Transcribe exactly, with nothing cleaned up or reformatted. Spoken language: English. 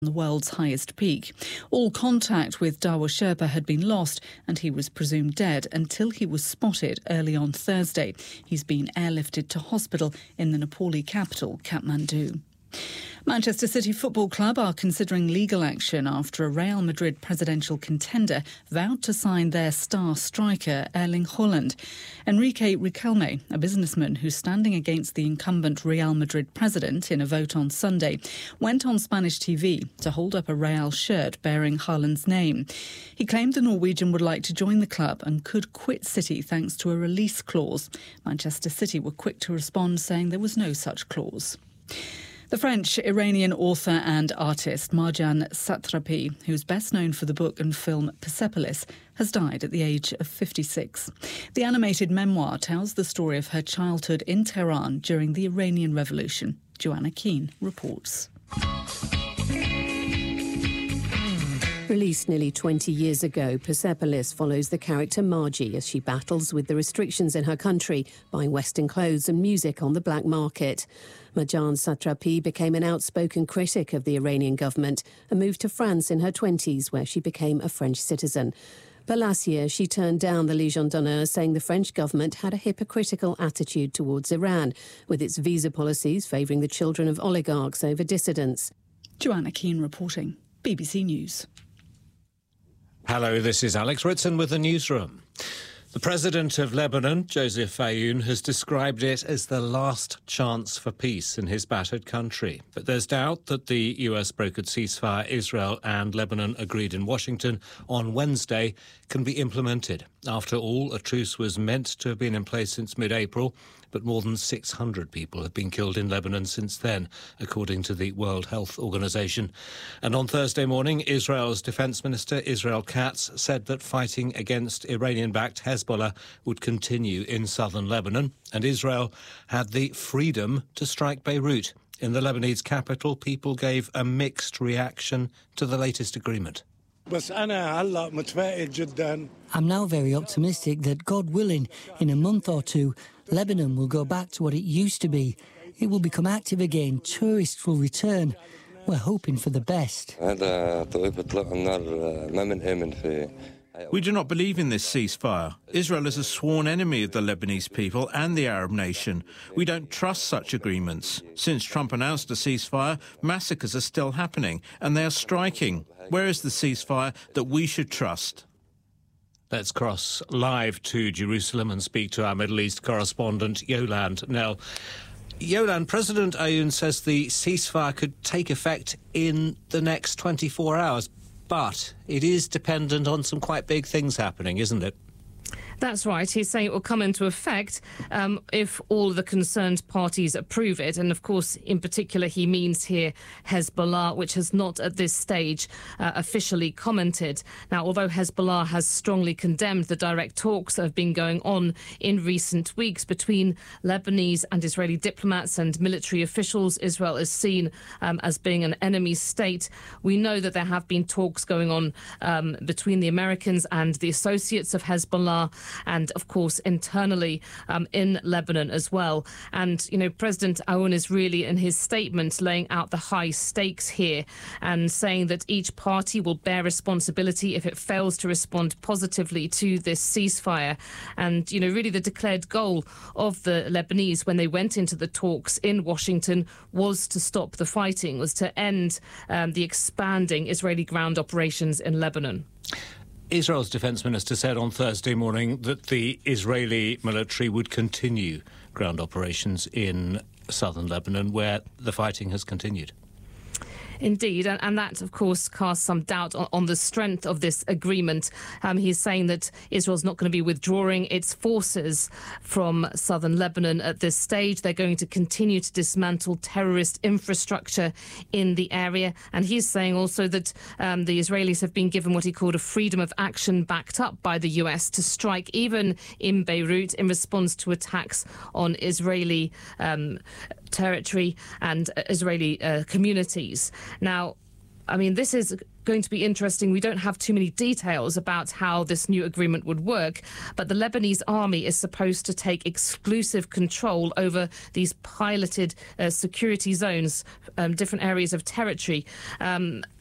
the world's highest peak. All contact with Dawa Sherpa had been lost and he was presumed dead until he was spotted early on Thursday. He's been airlifted to hospital in the Nepali capital, Kathmandu. Manchester City Football Club are considering legal action after a Real Madrid presidential contender vowed to sign their star striker Erling Haaland. Enrique Riquelme, a businessman who's standing against the incumbent Real Madrid president in a vote on Sunday, went on Spanish T V to hold up a Real shirt bearing Haaland's name. He claimed the Norwegian would like to join the club and could quit City thanks to a release clause. Manchester City were quick to respond, saying there was no such clause. The French-Iranian author and artist Marjane Satrapi, who's best known for the book and film Persepolis, has died at the age of fifty-six. The animated memoir tells the story of her childhood in Tehran during the Iranian Revolution. Joanna Keane reports. Released nearly twenty years ago, Persepolis follows the character Margie as she battles with the restrictions in her country, buying Western clothes and music on the black market. Marjane Satrapi became an outspoken critic of the Iranian government and moved to France in her twenties, where she became a French citizen. But last year, she turned down the Légion d'honneur, saying the French government had a hypocritical attitude towards Iran, with its visa policies favouring the children of oligarchs over dissidents. Joanna Keane reporting, B B C News. Hello, this is Alex Ritson with the newsroom. The president of Lebanon, Joseph Aoun, has described it as the last chance for peace in his battered country. But there's doubt that the U S-brokered ceasefire Israel and Lebanon agreed in Washington on Wednesday can be implemented. After all, a truce was meant to have been in place since mid-April, but more than six hundred people have been killed in Lebanon since then, according to the World Health Organization. And on Thursday morning, Israel's Defense Minister, Israel Katz, said that fighting against Iranian-backed Hezbollah would continue in southern Lebanon, and Israel had the freedom to strike Beirut. In the Lebanese capital, people gave a mixed reaction to the latest agreement. I'm now very optimistic that, God willing, in a month or two, Lebanon will go back to what it used to be. It will become active again. Tourists will return. We're hoping for the best. We do not believe in this ceasefire. Israel is a sworn enemy of the Lebanese people and the Arab nation. We don't trust such agreements. Since Trump announced a ceasefire, massacres are still happening, and they are striking. Where is the ceasefire that we should trust? Let's cross live to Jerusalem and speak to our Middle East correspondent, Yolande Knell. Yolande, President Aoun says the ceasefire could take effect in the next twenty-four hours, but it is dependent on some quite big things happening, isn't it? That's right. He's saying it will come into effect um, if all of the concerned parties approve it. And, of course, in particular, he means here Hezbollah, which has not at this stage uh, officially commented. Now, although Hezbollah has strongly condemned the direct talks that have been going on in recent weeks between Lebanese and Israeli diplomats and military officials, Israel is seen um, as being an enemy state. We know that there have been talks going on um, between the Americans and the associates of Hezbollah, and, of course, internally um, in Lebanon as well. And, you know, President Aoun is really, in his statement, laying out the high stakes here and saying that each party will bear responsibility if it fails to respond positively to this ceasefire. And, you know, really the declared goal of the Lebanese when they went into the talks in Washington was to stop the fighting, was to end um, the expanding Israeli ground operations in Lebanon. Israel's defense minister said on Thursday morning that the Israeli military would continue ground operations in southern Lebanon, where the fighting has continued. Indeed, and, and that, of course, casts some doubt on, on the strength of this agreement. Um, he's saying that Israel's not going to be withdrawing its forces from southern Lebanon at this stage. They're going to continue to dismantle terrorist infrastructure in the area. And he's saying also that um, the Israelis have been given what he called a freedom of action backed up by the U S to strike even in Beirut in response to attacks on Israeli um, territory and uh, Israeli uh, communities. Now, I mean, this is going to be interesting. We don't have too many details about how this new agreement would work, but the Lebanese army is supposed to take exclusive control over these piloted uh, security zones, um, different areas of territory. Um,